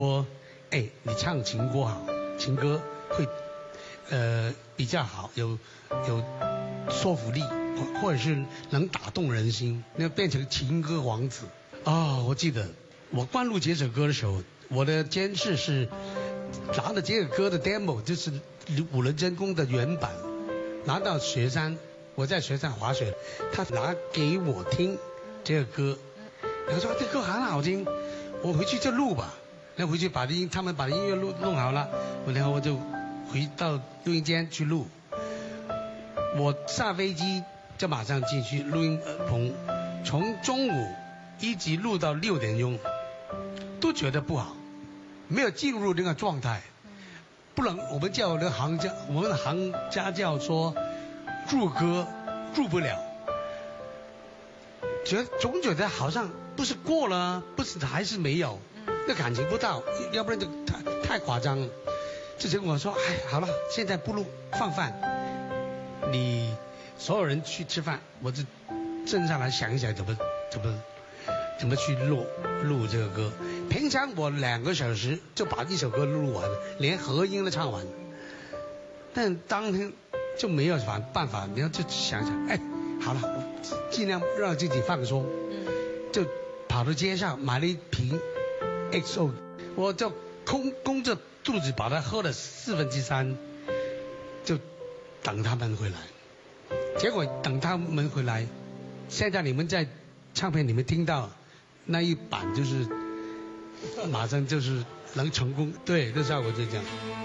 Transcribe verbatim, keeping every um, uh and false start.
说，哎，你唱情歌好，情歌会呃比较好，有有说服力，或或者是能打动人心，那变成情歌王子啊、哦！我记得我灌录这首歌的时候，我的监视是拿了这个歌的 demo， 就是五人真功的原版，拿到雪山，我在雪山滑雪，他拿给我听这个歌，然后说这歌很好听，我回去就录吧。那回去把音，他们把音乐录弄好了，我然后我就回到录音间去录。我下飞机就马上进去录音棚，从中午一直录到六点钟，都觉得不好，没有进入那个状态，不能，我们叫那个行家，我们的行家叫说入歌入不了，觉总觉得好像不是过了，不是还是没有。那感情不到，要不然就太太夸张了。之前我说，哎，好了，现在不录放饭，你所有人去吃饭，我就静下来想一想怎么怎么怎么去录录这个歌。平常我两个小时就把一首歌录完，连和音都唱完。但当天就没有办法，你要就想想，哎，好了，尽量让自己放松，就跑到街上买了一瓶。X O， 我就空空着肚子把它喝了四分之三，就等他们回来。结果等他们回来，现在你们在唱片里面听到那一版，就是马上就是能成功，对，这效果就这样。